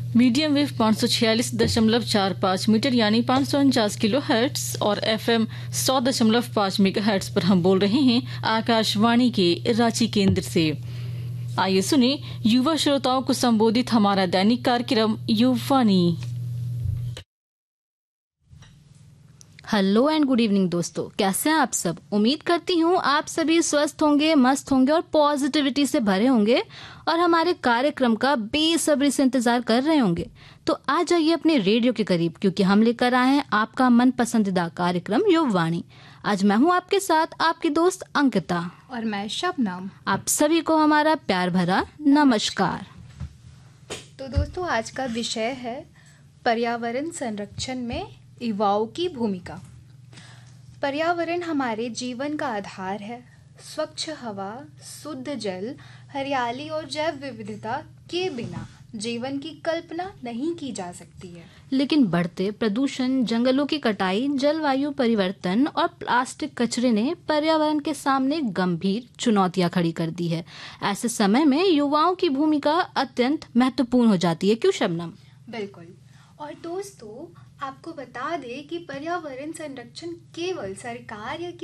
Medium wave 546.45 metre यानी 549 kilo hertz और FM 100.5 mega hertz पर हम बोल रहे हैं आकाशवाणी के रांची केंद्र से। आइए सुने युवा श्रोताओं को संबोधित हमारा दैनिक कार्यक्रम युवानी। हेलो एंड गुड इवनिंग दोस्तों, कैसे हैं आप सब। उम्मीद करती हूँ आप सभी स्वस्थ होंगे, मस्त होंगे और पॉजिटिविटी से भरे होंगे और हमारे कार्यक्रम का बेसब्री से इंतजार कर रहे होंगे। तो आ जाइए अपने रेडियो के करीब, क्योंकि हम लेकर आए हैं आपका मन पसंदीदा कार्यक्रम युवानी। आज मैं हूँ आपके साथ आपकी दोस्त अंकिता और मैं शबनम। आप सभी को हमारा प्यार भरा नमस्कार। तो दोस्तों, आज का विषय है पर्यावरण संरक्षण में युवाओं की भूमिका। पर्यावरण हमारे जीवन का आधार है। स्वच्छ हवा, शुद्ध जल, हरियाली और जैव विविधता के बिना जीवन की कल्पना नहीं की जा सकती है। लेकिन बढ़ते प्रदूषण, जंगलों की कटाई, जलवायु परिवर्तन और प्लास्टिक कचरे ने पर्यावरण के सामने गंभीर चुनौतियां खड़ी कर दी है। ऐसे समय में युवाओं की भूमिका अत्यंत महत्वपूर्ण हो जाती है। क्यों शबनम? बिल्कुल। और दोस्तों, आपको बता दें कि पर्यावरण संरक्षण केवल सरकार या